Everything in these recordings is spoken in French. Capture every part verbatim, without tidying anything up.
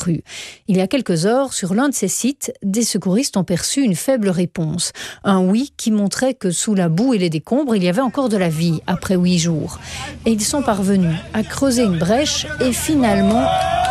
crue. Il y a quelques heures, sur l'un de ces sites, des secouristes ont perçu une faible réponse. Un oui qui montrait que sous la boue et les décombres, il y avait encore de la vie après huit jours. Et ils sont parvenus à creuser une brèche et finalement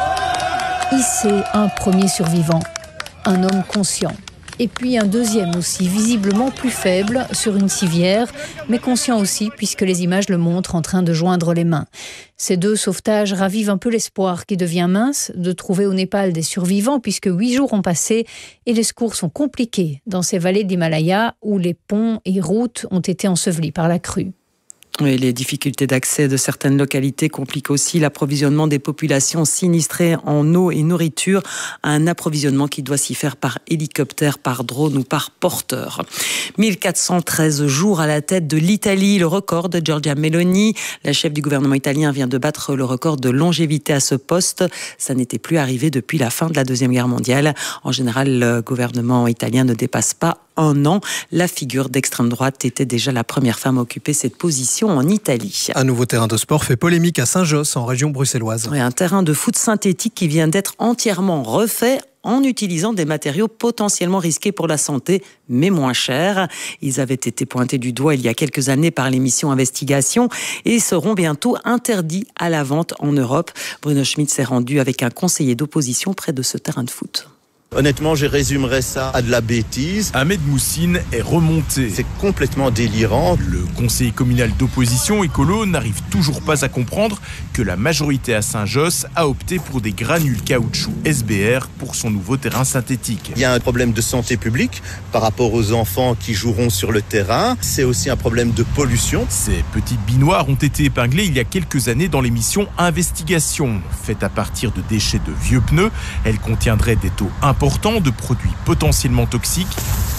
hisser un premier survivant, un homme conscient. Et puis un deuxième aussi, visiblement plus faible, sur une civière, mais conscient aussi, puisque les images le montrent en train de joindre les mains. Ces deux sauvetages ravivent un peu l'espoir qui devient mince de trouver au Népal des survivants, puisque huit jours ont passé et les secours sont compliqués dans ces vallées d'Himalaya où les ponts et routes ont été ensevelis par la crue. Et les difficultés d'accès de certaines localités compliquent aussi l'approvisionnement des populations sinistrées en eau et nourriture, un approvisionnement qui doit s'y faire par hélicoptère, par drone ou par porteur. mille quatre cent treize jours à la tête de l'Italie, le record de Giorgia Meloni. La chef du gouvernement italien vient de battre le record de longévité à ce poste. Ça n'était plus arrivé depuis la fin de la Deuxième Guerre mondiale. En général, le gouvernement italien ne dépasse pas un an. La figure d'extrême droite était déjà la première femme à occuper cette position en Italie. Un nouveau terrain de sport fait polémique à Saint-Josse, en région bruxelloise. Et un terrain de foot synthétique qui vient d'être entièrement refait en utilisant des matériaux potentiellement risqués pour la santé, mais moins chers. Ils avaient été pointés du doigt il y a quelques années par l'émission Investigation et seront bientôt interdits à la vente en Europe. Bruno Schmitt s'est rendu avec un conseiller d'opposition près de ce terrain de foot. Honnêtement, je résumerais ça à de la bêtise. Ahmed Moussine est remonté. C'est complètement délirant. Le conseiller communal d'opposition écolo n'arrive toujours pas à comprendre que la majorité à Saint-Josse a opté pour des granules caoutchouc S B R pour son nouveau terrain synthétique. Il y a un problème de santé publique par rapport aux enfants qui joueront sur le terrain. C'est aussi un problème de pollution. Ces petites binoires ont été épinglées il y a quelques années dans l'émission Investigation. Faite à partir de déchets de vieux pneus, elle contiendrait des taux importants de produits potentiellement toxiques.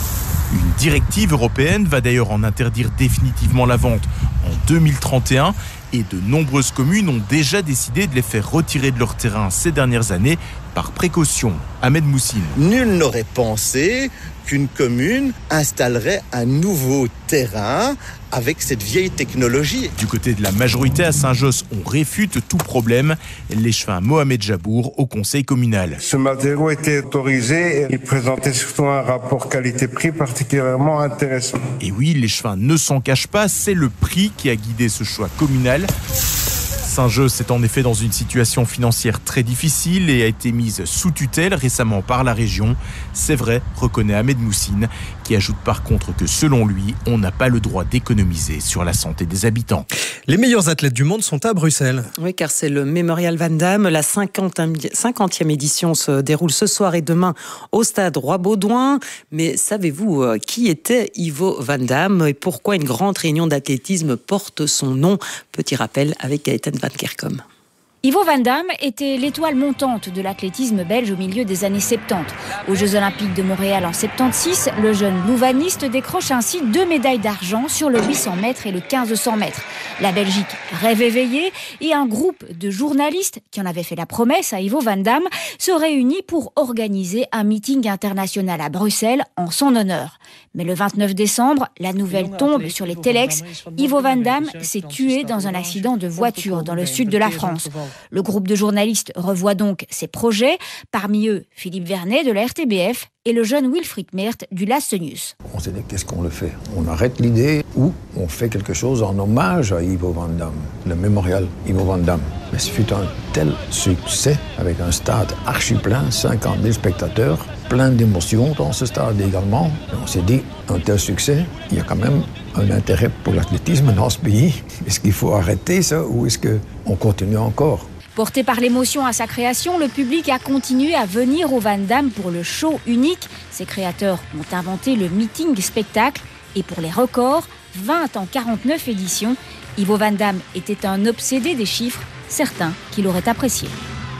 Une directive européenne va d'ailleurs en interdire définitivement la vente en deux mille trente et un et de nombreuses communes ont déjà décidé de les faire retirer de leur terrain ces dernières années par précaution. Ahmed Moussine. Nul n'aurait pensé qu'une commune installerait un nouveau terrain avec cette vieille technologie. Du côté de la majorité à Saint-Josse, on réfute tout problème. L'échevin Mohamed Jabour au conseil communal. Ce matériau était autorisé et il présentait surtout un rapport qualité-prix particulièrement intéressant. Et oui, l'échevin ne s'en cache pas, c'est le prix qui a guidé ce choix communal. Saint-Josse est en effet dans une situation financière très difficile et a été mise sous tutelle récemment par la région. C'est vrai, reconnaît Ahmed Moussine, qui ajoute par contre que selon lui, on n'a pas le droit d'économiser sur la santé des habitants. Les meilleurs athlètes du monde sont à Bruxelles. Oui, car c'est le Mémorial Van Damme. La cinquantième édition se déroule ce soir et demain au stade Roi-Baudouin. Mais savez-vous qui était Ivo Van Damme et pourquoi une grande réunion d'athlétisme porte son nom? Petit rappel avec Gaëtan Van Kerkom. Ivo Van Damme était l'étoile montante de l'athlétisme belge au milieu des années soixante-dix. Aux Jeux Olympiques de Montréal en soixante-seize, le jeune louvaniste décroche ainsi deux médailles d'argent sur le huit cents mètres et le quinze cents mètres. La Belgique rêve éveillée et un groupe de journalistes qui en avait fait la promesse à Ivo Van Damme se réunit pour organiser un meeting international à Bruxelles en son honneur. Mais le vingt-neuf décembre, la nouvelle tombe sur les téléx. Ivo Van Damme s'est tué dans un accident de voiture dans le sud de la France. Le groupe de journalistes revoit donc ses projets, parmi eux Philippe Vernet de la R T B F et le jeune Wilfried Meert du Laste News. On s'est dit, qu'est-ce qu'on le fait? On arrête l'idée ou on fait quelque chose en hommage à Ivo Van Damme, le mémorial Ivo Van Damme. Mais ce fut un tel succès, avec un stade archi plein, cinquante mille spectateurs, plein d'émotions dans ce stade également. Et on s'est dit, un tel succès, il y a quand même un intérêt pour l'athlétisme dans ce pays. Est-ce qu'il faut arrêter ça ou est-ce qu'on continue encore? Porté par l'émotion à sa création, le public a continué à venir au Van Damme pour le show unique. Ses créateurs ont inventé le meeting spectacle et pour les records, vingt en quarante-neuf éditions, Ivo Van Damme était un obsédé des chiffres, certains qui l'auraient apprécié.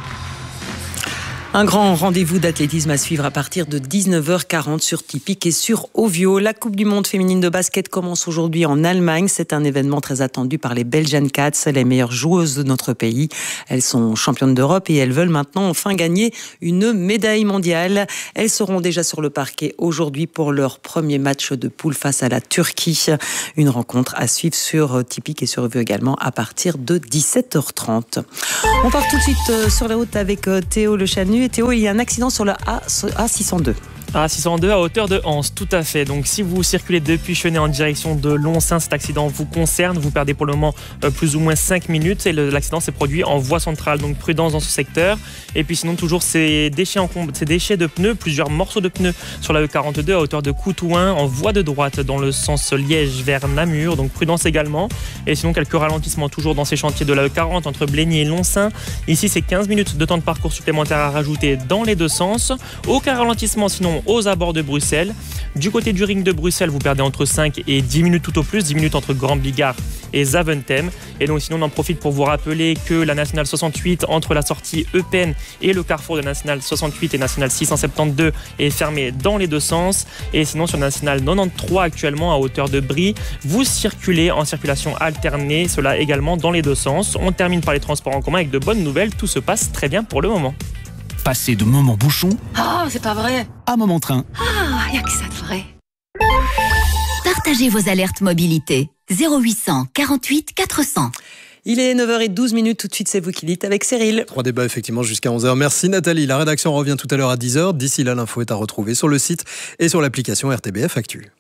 Un grand rendez-vous d'athlétisme à suivre à partir de dix-neuf heures quarante sur Tipic et sur Ovio. La Coupe du Monde féminine de basket commence aujourd'hui en Allemagne. C'est un événement très attendu par les Belgian Cats, les meilleures joueuses de notre pays. Elles sont championnes d'Europe et elles veulent maintenant enfin gagner une médaille mondiale. Elles seront déjà sur le parquet aujourd'hui pour leur premier match de poule face à la Turquie. Une rencontre à suivre sur Tipic et sur Ovio également à partir de dix-sept heures trente. On part tout de suite sur la route avec Théo Le Chanu. désolé Théo, il y a un accident sur le A six cent deux. A six cent deux à hauteur de Anse, tout à fait. Donc si vous circulez depuis Chenay en direction de Lonsin, cet accident vous concerne. Vous perdez pour le moment euh, plus ou moins cinq minutes et le, l'accident s'est produit en voie centrale. Donc prudence dans ce secteur. Et puis sinon toujours ces déchets, en, ces déchets de pneus, plusieurs morceaux de pneus sur la E quarante-deux à hauteur de Coutouin en voie de droite dans le sens Liège vers Namur. Donc prudence également. Et sinon quelques ralentissements toujours dans ces chantiers de la E quarante entre Blény et Lonsin. Ici c'est quinze minutes de temps de parcours supplémentaire à rajouter dans les deux sens. Aucun ralentissement sinon aux abords de Bruxelles. Du côté du ring de Bruxelles, vous perdez entre cinq et dix minutes tout au plus, dix minutes entre Grand Bigard et Zaventem. Et donc sinon on en profite pour vous rappeler que la nationale soixante-huit entre la sortie Eupen et le carrefour de nationale soixante-huit et nationale six cent soixante-douze est fermée dans les deux sens. Et sinon sur nationale quatre-vingt-treize actuellement à hauteur de Brie, vous circulez en circulation alternée, cela également dans les deux sens. On termine par les transports en commun avec de bonnes nouvelles, tout se passe très bien pour le moment. Passer de moment bouchon Oh, c'est pas vrai. à moment train. Ah, y a que ça de vrai. Partagez vos alertes mobilité. zéro huit cent quarante-huit quatre cents. Il est neuf heures douze minutes, tout de suite c'est vous qui dites avec Cyril. Trois débats effectivement jusqu'à onze heures. Merci Nathalie. La rédaction revient tout à l'heure à dix heures. D'ici là, l'info est à retrouver sur le site et sur l'application R T B F Actu.